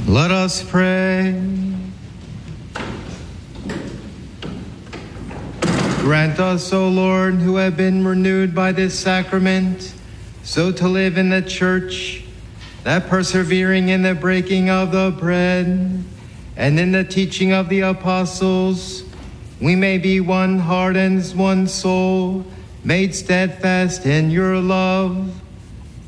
Let us pray. Grant us, O Lord, who have been renewed by this sacrament, so to live in the church, that persevering in the breaking of the bread and in the teaching of the apostles, we may be one heart and one soul, made steadfast in your love.